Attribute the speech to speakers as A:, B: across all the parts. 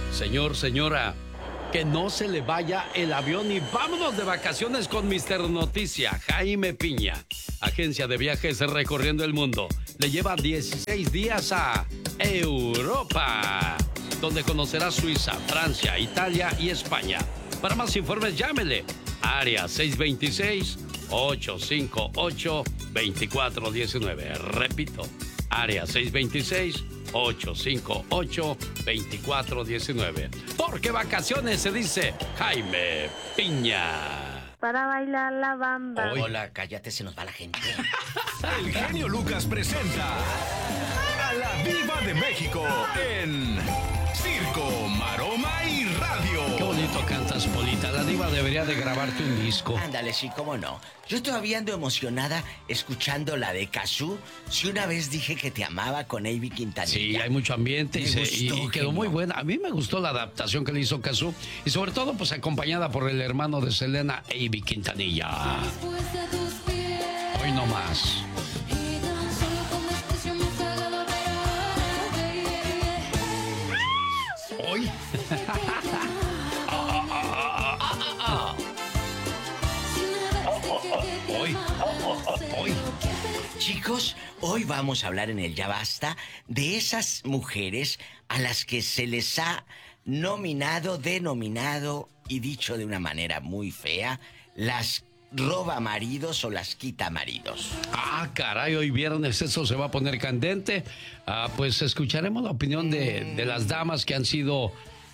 A: Señor, señora, que no se le vaya el avión y vámonos de vacaciones con Mister Noticia, Jaime Piña. Agencia de viajes recorriendo el mundo. Le lleva 16 días a Europa, donde conocerá Suiza, Francia, Italia y España. Para más informes, llámele. Área 626-858-2419. Repito, área 626-858-2419. Porque vacaciones se dice Jaime Piña.
B: Para bailar la bamba.
C: Hola, cállate, se nos va la gente.
D: El genio Lucas presenta a la Diva de México en Circo, Maroma y Radio.
A: Qué bonito cantas, Polita. La Diva debería de grabarte un disco.
C: Ándale, sí, cómo no. Yo todavía ando emocionada escuchando la de Cazzu. Si una vez dije que te amaba con Ivy Quintanilla.
A: Sí, hay mucho ambiente y quedó
C: genio.
A: muy buena. A mí me gustó la adaptación que le hizo Cazzu y sobre todo pues acompañada por el hermano de Selena, Ivy Quintanilla. Hoy no más. Hoy. Hoy.
C: Chicos, hoy vamos a hablar en el Ya Basta de esas mujeres a las que se les ha nominado, denominado y dicho de una manera muy fea, las roba maridos o las quita maridos.
A: Ah, caray, hoy viernes eso se va a poner candente. Pues escucharemos la opinión de las damas que han sido,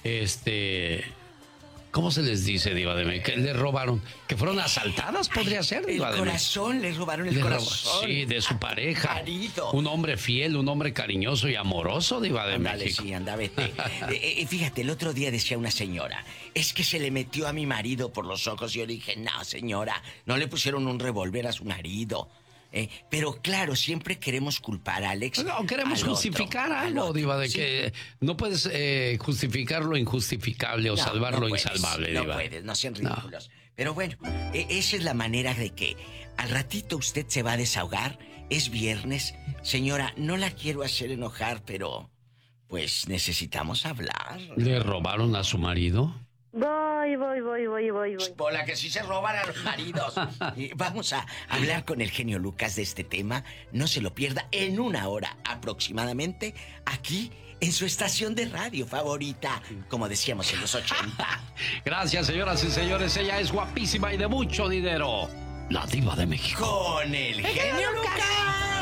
A: ¿cómo se les dice, Diva de México? Que le robaron, que fueron asaltadas, podría ser, Diva de México.
C: El corazón, les robaron el corazón.
A: Sí, de su pareja.
C: Marido.
A: Un hombre fiel, un hombre cariñoso y amoroso, Diva de
C: Ándale,
A: México.
C: sí, anda, vete. Fíjate, el otro día decía una señora, es que se le metió a mi marido por los ojos. Y yo dije, no, señora, no le pusieron un revólver a su marido. Pero claro, siempre queremos culpar a Alex.
A: No, queremos justificar algo, Diva, de que no puedes justificar lo injustificable o salvar lo insalvable, Diva.
C: No puedes, no sean ridículos. No. Pero bueno, esa es la manera de que al ratito usted se va a desahogar. Es viernes. Señora, no la quiero hacer enojar, pero pues necesitamos hablar.
A: ¿Le robaron a su marido?
B: Voy.
C: Por la que sí se roban a los maridos. Vamos a hablar con el genio Lucas de este tema. No se lo pierda en una hora aproximadamente, aquí en su estación de radio favorita, como decíamos en los 80.
A: Gracias, señoras y señores. Ella es guapísima y de mucho dinero. La Diva de México.
C: Con el genio Lucas.